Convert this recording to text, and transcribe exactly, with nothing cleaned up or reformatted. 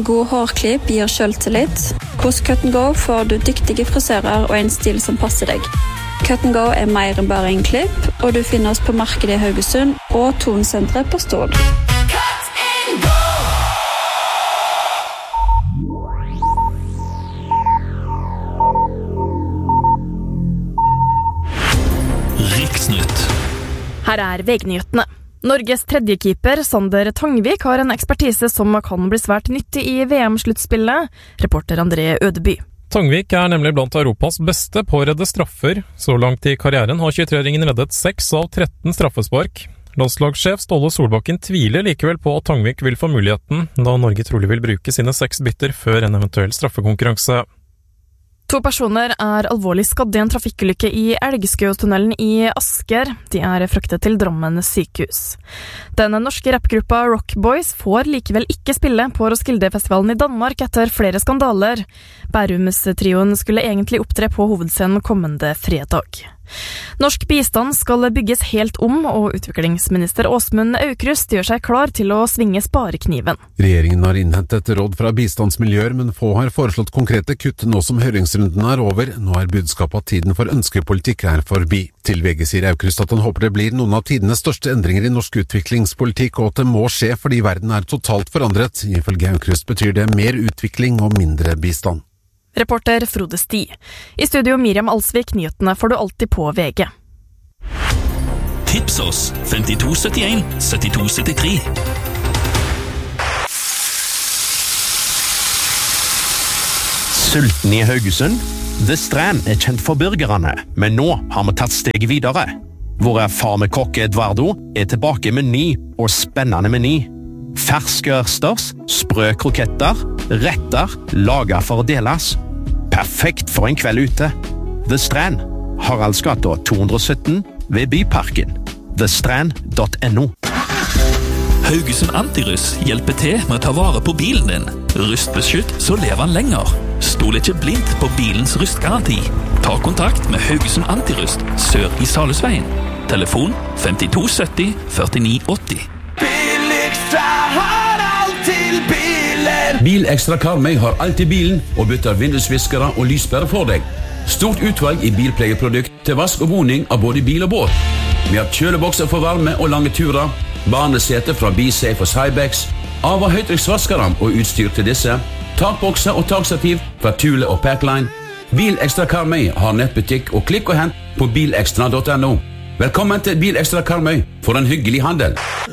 God hårklipp gir selvtillit. Hos Cut and Go får du dyktige frisører og en stil som passer deg. Cut and Go er mer enn bare en klipp, og du finner oss på markedet i Haugesund og Tonsenteret på Stål. Riksnytt. Her er vegnyhetene. Norges tredje keeper, Sander Tangvik, har en ekspertise som kan bli svært nyttig i V M-sluttspillet. Reporter André Ødeby. Tangvik er nemlig blant Europas beste på å redde straffer. Så langt i karrieren har tjuetre-åringen reddet seks av tretten straffespark. Landslagssjef Ståle Solbakken tviler likevel på at Tangvik vil få muligheten, da Norge trolig vil bruke sine seks bytter før en eventuell straffekonkurranse. To personer er alvorlig skadde i en trafikkulykke i Elgskøtunnelen i Asker. De er fraktet til Drammen sykehus. Den norske rappgruppa Rock Boys får likevel ikke spille på Roskilde-festivalen i Danmark etter flere skandaler. Bærums-trioen skulle egentlig opptre på hovedscenen kommende fredag. Norsk bistand skal bygges helt om, og utviklingsminister Åsmund Aukrust gjør seg klar til å svinge sparekniven. Regjeringen har innhentet råd fra bistandsmiljøer, men få har foreslått konkrete kutt nå som høringsrunden er over. Nå er budskapet at tiden for ønskepolitikk er forbi. Til V G sier Aukrust at han håper det blir noen av tidenes største endringer i norsk utviklingspolitikk, og at det må skje fordi verden er totalt forandret. Ifølge Aukrust betyr det mer utvikling og mindre bistand. Reporter Frode Sti. I studio Miriam Alsvik, nyhetene får du alltid på V G. Tips oss femtito syttien syttito syttitre. Sulten i Haugesund? The Strand er kjent for burgerne, men nå har vi tatt steget videre. Vår erfarne kokk Eduardo er tilbake med ny og spennende meny. Ferske ørsters, sprø kroketter, retter, laget for å deles. Perfekt for en kveld ute. The Strand, Haraldsgata to hundre og sytten ved Byparken. the strand dot no. Haugesund Antiruss hjelper til med å ta vare på bilen din. Rustbeskytt, så lever han lenger. Stol ikke blindt på bilens rustgaranti. Ta kontakt med Haugesund Antirust sør i Salhusveien. Telefon femtito sytti førtini åtti. Bilekstra Karmøy har alt i bilen og bytter vindusviskere og lyspærer for deg. Stort utvalg i bilpleieprodukt til vask og boning av både bil og båt. Vi har kjølebokser for varme og lange turer, barnesete fra BeSafe og Cybex, av- og høytrykksvaskere og utstyr til disse, takbokser og takstativ fra Thule og Packline. Bilekstra Karmøy har nettbutikk og klikk og hent på bilekstra dot no. Velkommen til Bilekstra Karmøy for en hyggelig handel.